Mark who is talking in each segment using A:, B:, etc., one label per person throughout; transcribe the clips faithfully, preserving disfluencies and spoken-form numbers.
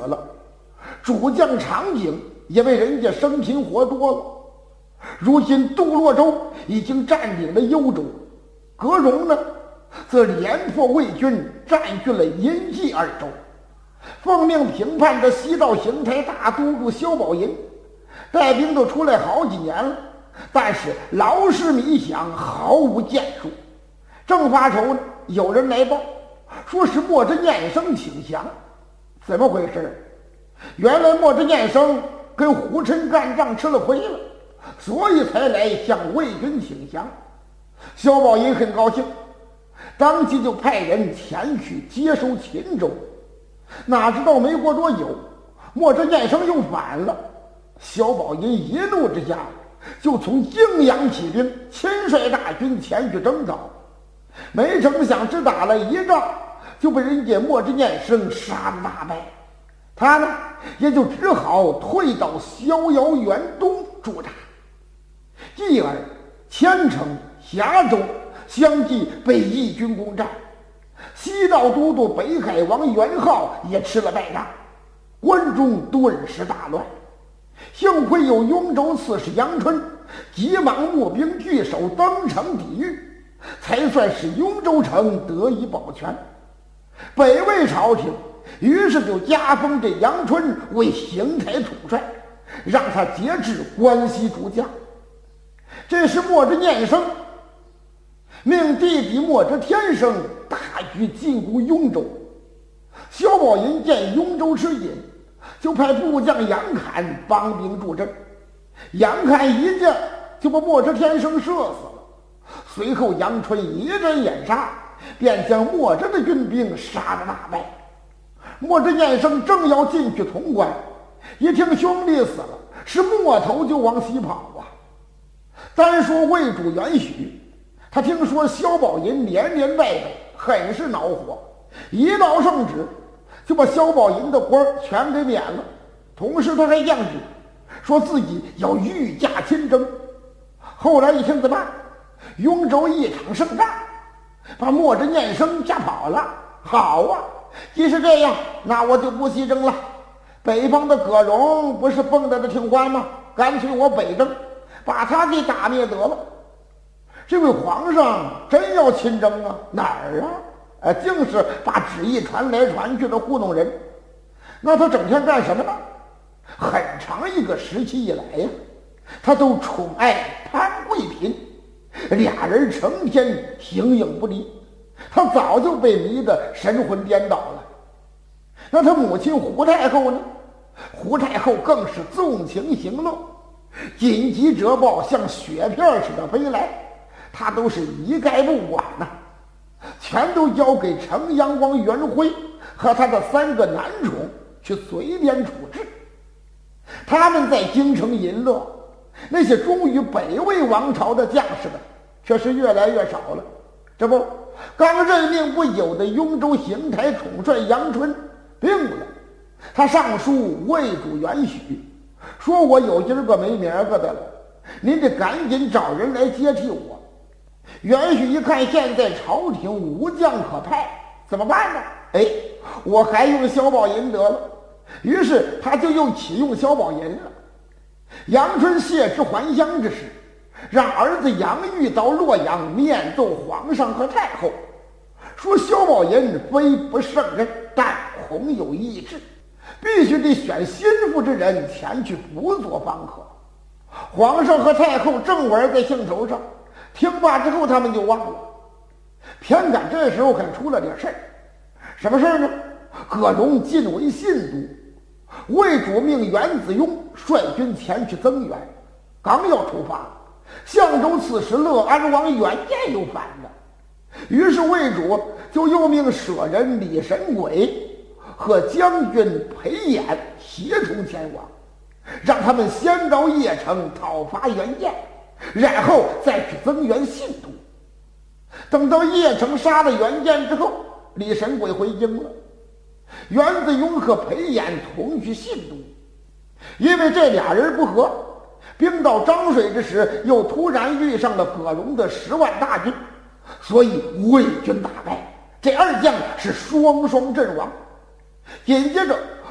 A: 了，主将常景因为人家生拼活多了。如今杜洛州已经占领了幽州，葛荣呢则连破魏军，占据了阴济二州。奉命平叛的西道邢台大都督萧宝银带兵都出来好几年了，但是劳师米饷，毫无建树。正发愁呢，有人来报说是莫之念生请降。怎么回事？原来莫之念生跟胡琛干仗吃了亏了，所以才来向魏军请降。萧宝银很高兴，当即就派人前去接收秦州。哪知道没过多久，莫之念生又反了。萧宝银一怒之下，就从泾阳起兵，亲率大军前去征讨。没成想只打了一仗，就被人家莫之念生杀得大败。他呢，也就只好退到逍遥园东驻扎。继而千城、峡州相继被义军攻占。西道都督北海王元昊也吃了败仗，关中顿时大乱。幸亏有雍州刺史杨春急忙募兵据守登城抵御，才算是雍州城得以保全。北魏朝廷于是就加封这杨春为邢台统帅，让他节制关西诸将。这时莫之念生命弟弟莫之天生大举进攻雍州。萧宝银见雍州吃紧，就派部将杨侃帮兵助阵。杨侃一箭就把莫之天生射死了。随后杨春一阵掩杀，便将莫之的军兵杀得大败。莫之念生正要进去潼关，一听兄弟死了，是摸头就往西跑啊。单说魏主元许，他听说萧宝银连连败北，很是恼火，一道圣旨就把萧宝银的官全给免了。同时他还降旨说自己要御驾亲征。后来一听怎么办？雍州一场胜仗，把莫之念生吓跑了。好啊，既是这样，那我就不西征了。北方的葛荣不是蹦跶的挺欢吗？干脆我北征，把他给打灭得了。这位皇上真要亲征啊？哪儿啊？呃，竟是把旨意传来传去的糊弄人。那他整天干什么呢？很长一个时期以来呀，他都宠爱潘贵嫔，俩人成天形影不离，他早就被迷得神魂颠倒了。那他母亲胡太后呢？胡太后更是纵情行乐，紧急折报像雪片似的飞来，他都是一概不管呐、啊，全都交给城阳王元辉和他的三个男宠去随便处置。他们在京城淫乐，那些忠于北魏王朝的将士们却是越来越少了。这不，刚任命不久的雍州邢台统帅杨春病了，他上书魏主元许，说我有今儿个没明儿个的了，您得赶紧找人来接替我。元许一看现在朝廷无将可派，怎么办呢？哎，我还用萧宝银得了。于是他就又启用萧宝银了。杨春谢之还乡之时，让儿子杨玉到洛阳面奏皇上和太后，说萧宝银非不胜任，但恐有异志，必须得选心腹之人前去辅佐方可。皇上和太后正玩在兴头上，听罢之后他们就忘了。偏赶这时候还出了点事儿。什么事儿呢？葛荣进为信都，魏主命袁子雍率军前去增援。刚要出发，相州刺史乐安王袁彦又反了。于是魏主就又命舍人李神轨和将军裴衍协同前往，让他们先到邺城讨伐袁彦，然后再去增援信都。等到邺城杀了袁彦之后，李神轨回京了，袁子雍和裴衍同去信都。因为这俩人不和，兵到漳水之时，又突然遇上了葛荣的十万大军，所以魏军大败，这二将是双双阵亡。紧接着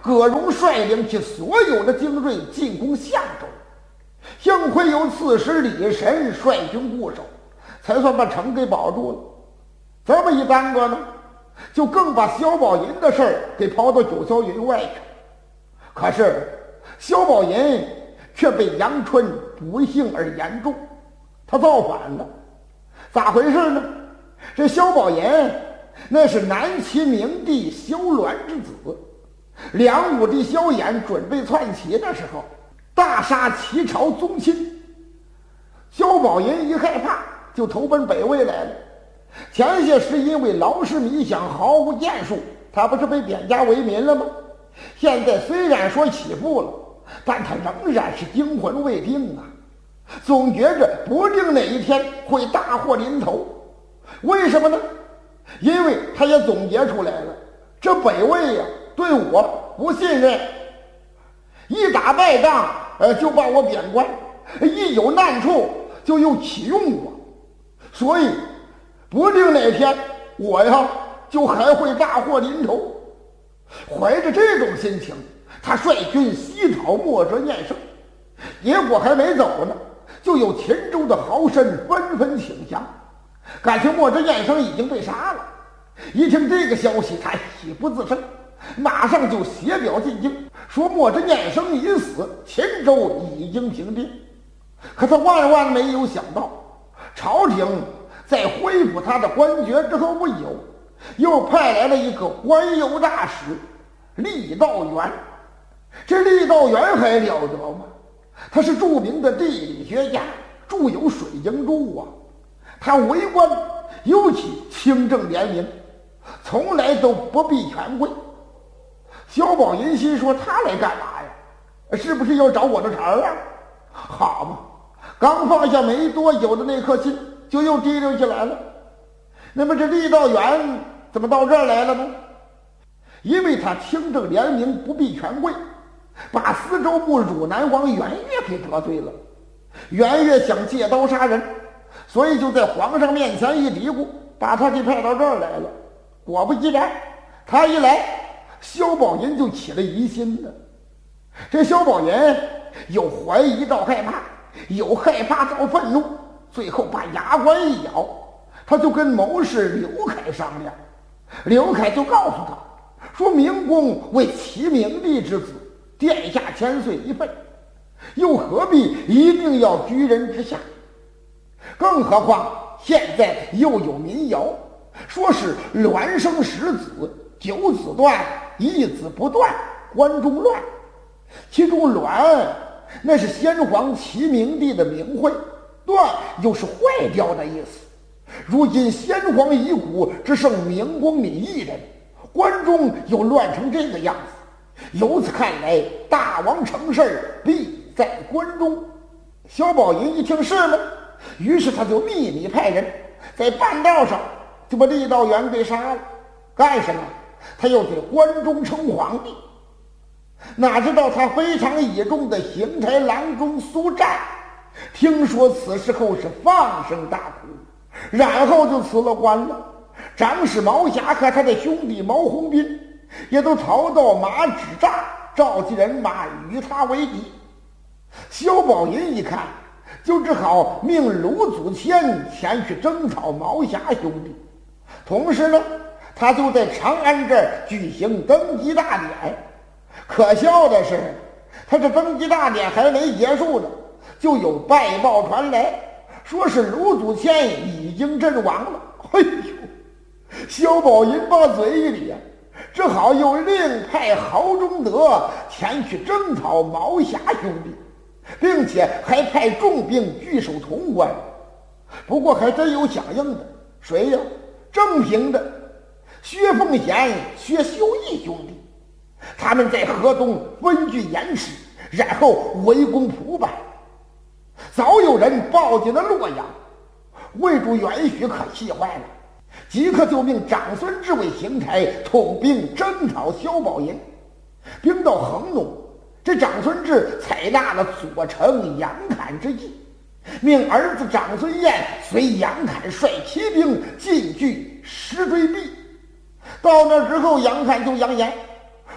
A: 葛荣率领其所有的精锐进攻相州，幸亏有刺史李神率军固守，才算把城给保住了。这么一耽搁呢，就更把萧宝银的事儿给抛到九霄云外去。可是萧宝银却被杨春不幸而言中，他造反了。咋回事呢？这萧宝银那是南齐明帝萧鸾之子，梁武帝萧衍准备篡齐的时候，大杀齐朝宗亲。萧宝银一害怕，就投奔北魏来了。前些时因为劳师迷想，毫无建树，他不是被贬家为民了吗？现在虽然说起复了，但他仍然是惊魂未定啊，总觉着不定哪一天会大祸临头。为什么呢？因为他也总结出来了，这北魏呀、啊、对我不信任，一打败仗呃就把我贬官，一有难处就又启用我，所以不定哪天我呀就还会大祸临头。怀着这种心情，他率军西讨墨者彦生，结果还没走呢，就有秦州的豪绅纷纷请降，感情墨者彦生已经被杀了。一听这个消息，他喜不自胜，马上就写表进京，说墨者彦生已死，秦州已经平定。可他万万没有想到，朝廷在恢复他的官爵之后不久，又派来了一个官邮大使郦道元。这郦道元还了得吗？他是著名的地理学家，著有《水经注》啊。他为官尤其清正廉明，从来都不避权贵。萧宝银心说，他来干嘛呀？是不是要找我的茬啊？好嘛，刚放下没多久的那颗心，就又提溜起来了。那么这郦道元怎么到这儿来了呢？因为他清正廉明，不避权贵，把司州牧汝南王元悦给得罪了。元悦想借刀杀人，所以就在皇上面前一嘀咕，把他给派到这儿来了。果不其然，他一来，萧宝银就起了疑心了。这萧宝银有怀疑到害怕，有害怕到愤怒，最后把牙关一咬，他就跟谋士刘凯商量。刘凯就告诉他说，明公为齐明帝之子，殿下千岁一份，又何必一定要居人之下？更何况现在又有民谣，说是孪生十子，九子断，一子不断，关中乱。其中孪那是先皇齐明帝的名讳，断又是坏掉的意思。如今先皇遗骨只剩明公你一人，关中又乱成这个样子，由此看来，大王成事必在关中。萧宝银一听是吗？于是他就秘密派人在半道上就把郦道元给杀了。干什么？他要在关中称皇帝。哪知道他非常倚重的行台郎中苏湛，听说此事后是放声大哭，然后就辞了官了。长史毛霞和他的兄弟毛鸿宾也都逃到马止栅，召集人马与他为敌。萧宝银一看，就只好命卢祖谦前去征讨毛霞兄弟，同时呢，他就在长安这儿举行登基大典。可笑的是，他这登基大典还没结束呢，就有败报传来，说是卢祖谦已经阵亡了。哎呦，萧宝银把嘴一咧，只好又另派豪中德前去征讨毛霞兄弟，并且还派重兵据守潼关。不过还真有响应的，谁呀？正平的薛凤贤、薛修义兄弟，他们在河东分据严实，然后围攻蒲坂。早有人报进了洛阳，魏主元许可气坏了，即刻就命长孙志为行台统兵征讨萧宝银。兵到衡农，这长孙志采纳了左丞杨侃之计，命儿子长孙彦随杨侃率骑兵进据石锥壁。到那之后，杨侃就扬言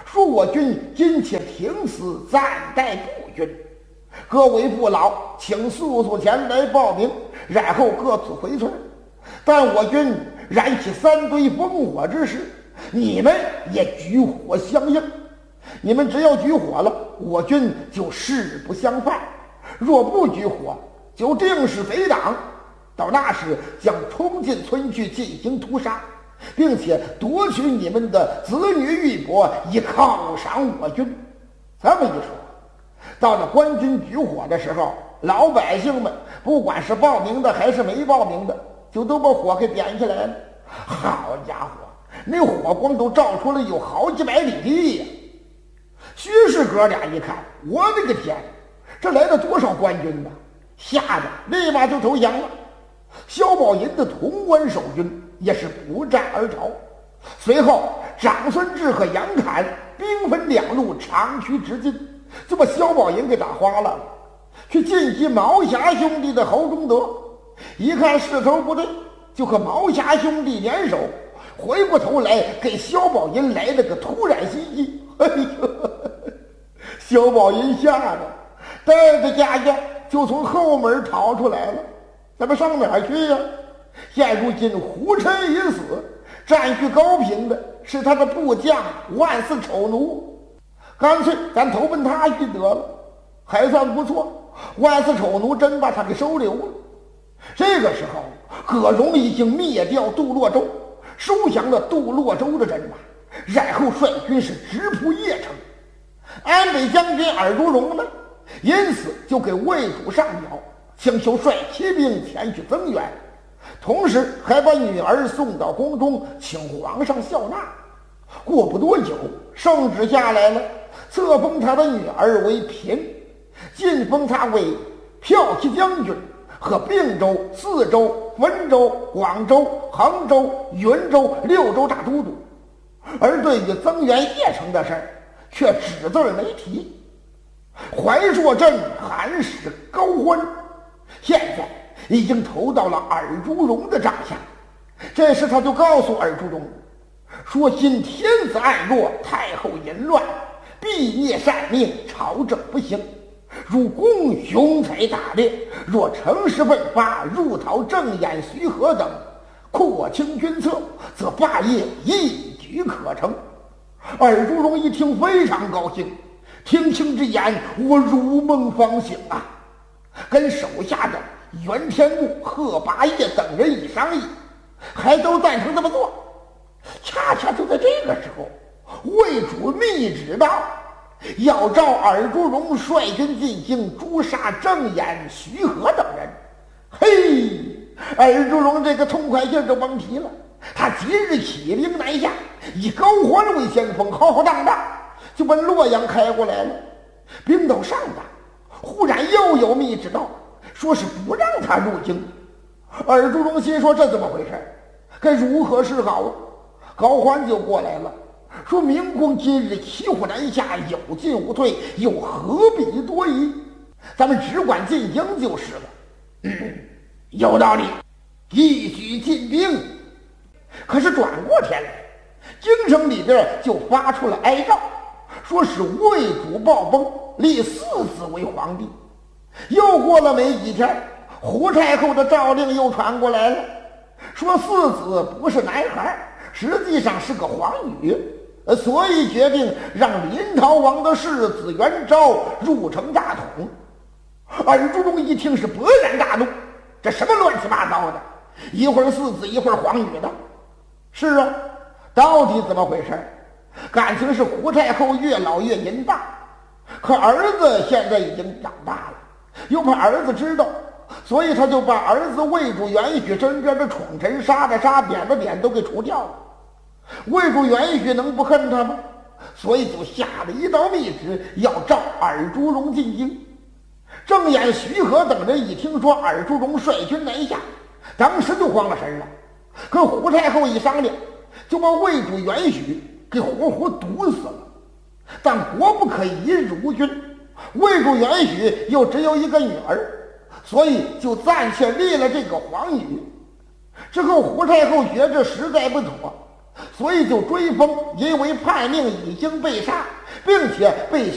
A: 说我军今且停此，暂待步军。各位父老，请速速前来报名，然后各自回村。但我军燃起三堆烽火之时，你们也举火相应。你们只要举火了，我军就誓不相犯；若不举火，就定是贼党。到那时将冲进村去进行屠杀，并且夺取你们的子女玉帛，以犒赏我军。这么一说，到了官军举火的时候，老百姓们不管是报名的还是没报名的，就都把火给点起来了。好家伙，那火光都照出了有好几百里地呀！徐氏哥俩一看，我的个天，这来了多少官军呢？吓得立马就投降了。萧宝银的潼关守军也是不战而逃。随后长孙志和杨侃兵分两路，长驱直进，就把萧宝银给打花了，去进击毛霞兄弟的侯忠德。一看势头不对，就和毛霞兄弟联手，回过头来给萧宝银来了个突然袭击。哎呦，萧宝银吓得带着家眷就从后门逃出来了。咱们上哪儿去呀？现如今胡琛已死，占据高平的是他的部将万四丑奴，干脆咱投奔他去得了，还算不错。万四丑奴真把他给收留了。这个时候，葛荣已经灭掉杜洛州，收降了杜洛州的人马，然后率军是直扑邺城。安北将军尔朱荣呢，因此就给魏主上表，请求率骑兵前去增援，同时还把女儿送到宫中，请皇上笑纳。过不多久，圣旨下来了，册封他的女儿为嫔，晋封他为骠骑将军，和并州、泗州、汾州、广州、衡州、云州六州大都督。而对于增援邺城的事儿，却只字没提。怀朔镇韩使高欢现在已经投到了尔朱荣的帐下，这时他就告诉尔朱荣说：今天子暗弱，太后淫乱，必灭善命，朝政不行。如公雄才大略，若乘势奋发，入讨郑兖、徐和等，扩清军策，则霸业一举可成。尔朱荣一听非常高兴，听卿之言，我如梦方醒啊！跟手下的袁天穆、贺拔业等人一商议，还都赞成这么做。恰恰就在这个时候，魏主密旨道，要召尔朱荣率军进京诛杀郑兖、徐和等人。嘿，尔朱荣这个痛快劲儿就甭提了，他即日起兵南下，以高欢为先锋，浩浩荡荡就奔洛阳开过来了。兵到上党，忽然又有密旨到，说是不让他入京。尔朱荣心说这怎么回事，该如何是好啊？高欢就过来了，说明公今日骑虎南下，有进无退，又何必多疑？咱们只管进京就是了。嗯，有道理，一举进兵。可是转过天来，京城里边就发出了哀诏，说是魏主暴崩，立四子为皇帝。又过了没几天，胡太后的诏令又传过来了，说四子不是男孩，实际上是个皇女，所以决定让临洮王的世子元昭入城大统。尔朱荣一听是勃然大怒，这什么乱七八糟的，一会儿四子一会儿皇女的。是啊，到底怎么回事？感情是胡太后越老越淫荡，可儿子现在已经长大了，又怕儿子知道，所以他就把儿子魏主元许身边的宠臣杀的杀，贬的贬，都给除掉了。魏主元许能不恨他吗？所以就下了一道密旨，要召尔朱荣进京。郑兖、徐和等人一听说尔朱荣率军南下，当时就慌了神了。可胡太后一商量，就把魏主元许给活活毒死了。但国不可一日无君，魏主元许又只有一个女儿，所以就暂且立了这个皇女。之后胡太后觉着实在不妥， 所以就追封，因为叛命已经被杀，并且被